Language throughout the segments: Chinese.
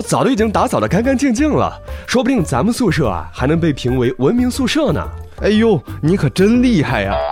早都已经打扫得干干净净了，说不定咱们宿舍啊还能被评为文明宿舍呢。 哎呦，你可真厉害呀！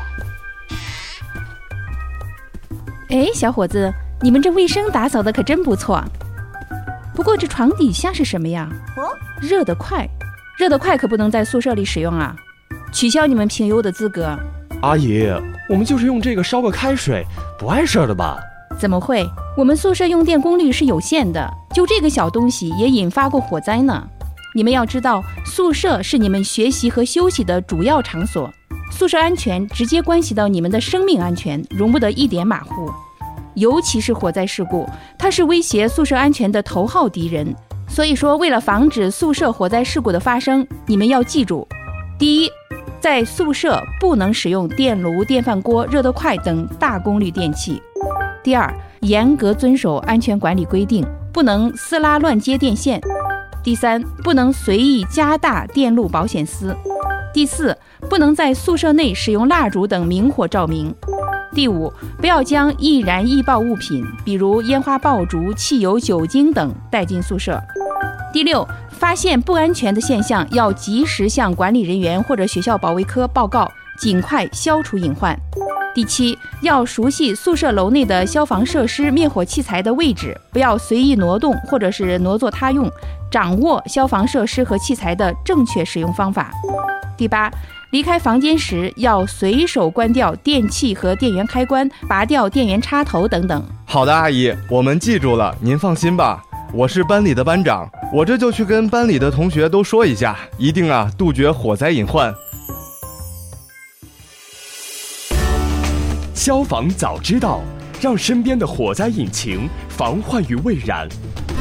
哎，小伙子，你们这卫生打扫的可真不错。不过这床底下是什么呀？热得快，热得快可不能在宿舍里使用啊，取消你们评优的资格。 阿姨，我们就是用这个烧个开水，不碍事的吧？ 怎么会？我们宿舍用电功率是有限的，就这个小东西也引发过火灾呢。你们要知道，宿舍是你们学习和休息的主要场所，宿舍安全直接关系到你们的生命安全，容不得一点马虎。尤其是火灾事故，它是威胁宿舍安全的头号敌人。所以说，为了防止宿舍火灾事故的发生，你们要记住：第一，在宿舍不能使用电炉、电饭锅、热得快等大功率电器；第二，严格遵守安全管理规定，不能撕拉乱接电线；第三，不能随意加大电路保险丝；第四，不能在宿舍内使用蜡烛等明火照明；第五，不要将易燃易爆物品，比如烟花爆竹、汽油、酒精等带进宿舍；第六，发现不安全的现象要及时向管理人员或者学校保卫科报告，尽快消除隐患；第七，要熟悉宿舍楼内的消防设施、灭火器材的位置，不要随意挪动或者是挪作他用，掌握消防设施和器材的正确使用方法；第八，离开房间时要随手关掉电器和电源开关，拔掉电源插头等等。 好的，阿姨，我们记住了，您放心吧。我是班里的班长，我这就去跟班里的同学都说一下，一定杜绝火灾隐患。 消防早知道，让身边的火灾引擎防患于未然。